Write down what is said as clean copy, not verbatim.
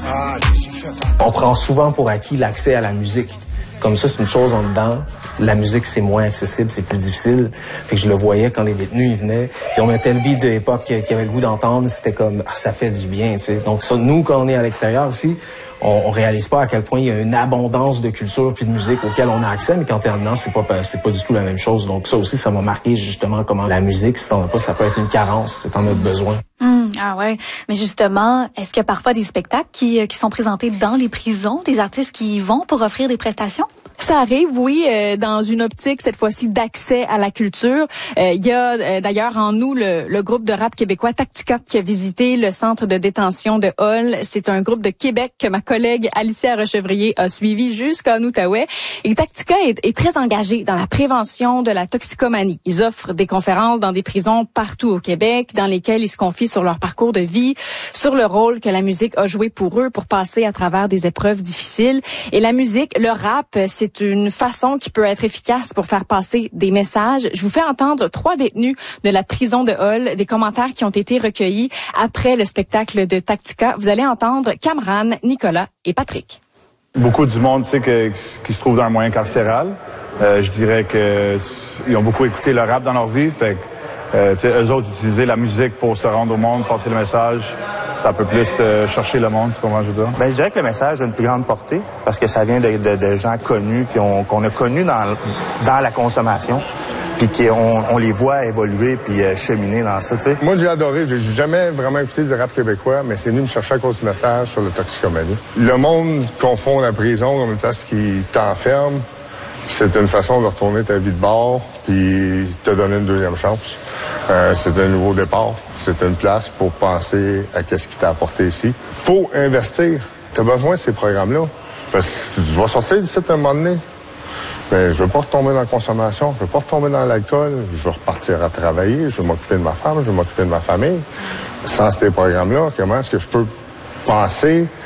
On prend souvent pour acquis l'accès à la musique. Comme ça, c'est une chose en dedans. La musique, c'est moins accessible, c'est plus difficile. Fait que je le voyais quand les détenus, ils venaient, puis on mettait le beat de hip-hop qu'ils avaient le goût d'entendre, c'était comme, ça fait du bien, tu sais. Donc ça, nous, quand on est à l'extérieur aussi, on réalise pas à quel point il y a une abondance de culture puis de musique auquel on a accès, mais quand t'es en dedans, c'est pas du tout la même chose. Donc ça aussi, ça m'a marqué justement comment la musique, si t'en as pas, ça peut être une carence, si t'en as besoin. Ah ouais, mais justement, est-ce qu'il y a parfois des spectacles qui sont présentés dans les prisons, des artistes qui y vont pour offrir des prestations? Ça arrive, oui, dans une optique, cette fois-ci, d'accès à la culture. Il y a d'ailleurs en nous le groupe de rap québécois Tactica qui a visité le centre de détention de Hull. C'est un groupe de Québec que ma collègue Alicia Rechevrier a suivi jusqu'en Outaouais. Et Tactica est très engagé dans la prévention de la toxicomanie. Ils offrent des conférences dans des prisons partout au Québec, dans lesquelles ils se confient sur leur parcours de vie, sur le rôle que la musique a joué pour eux pour passer à travers des épreuves difficiles. Et la musique, le rap, c'est une façon qui peut être efficace pour faire passer des messages. Je vous fais entendre 3 détenus de la prison de Hull, des commentaires qui ont été recueillis après le spectacle de Tactica. Vous allez entendre Cameron, Nicolas et Patrick. Beaucoup du monde, tu sais, qui se trouve dans un moyen carcéral. Je dirais que ils ont beaucoup écouté le rap dans leur vie. Fait que, tu sais, eux autres utiliser la musique pour se rendre au monde, passer le message. Ça peut plus chercher le monde, tu comprends, je veux dire? Ben, je dirais que le message a une plus grande portée parce que ça vient de gens connus qu'on a connus dans la consommation puis qu'on les voit évoluer puis cheminer dans ça, tu sais. Moi, j'ai adoré. J'ai jamais vraiment écouté du rap québécois, mais c'est venu me chercher à cause du message sur la toxicomanie. Le monde confond la prison comme une place qui t'enferme. C'est une façon de retourner ta vie de bord puis te donner une deuxième chance. C'est un nouveau départ. C'est une place pour penser à qu'est-ce qui t'a apporté ici. Faut investir. T'as besoin de ces programmes-là. Parce que je vais sortir d'ici à un moment donné. Mais je veux pas retomber dans la consommation. Je veux pas retomber dans l'alcool. Je veux repartir à travailler. Je veux m'occuper de ma femme. Je veux m'occuper de ma famille. Sans ces programmes-là, comment est-ce que je peux penser